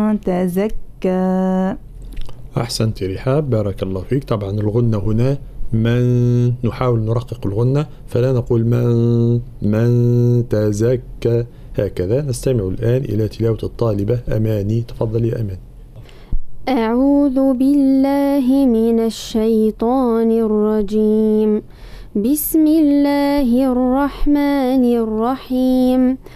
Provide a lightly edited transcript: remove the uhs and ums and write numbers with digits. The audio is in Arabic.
تزكى. أحسنت رحاب، بارك الله فيك. طبعا الغنة هنا من، نحاول نرقق الغنة، فلا نقول من تزكى هكذا. نستمع الآن إلى تلاوة الطالبة أماني. تفضل يا أمان. أعوذ بالله من الشيطان الرجيم. بسم الله الرحمن الرحيم.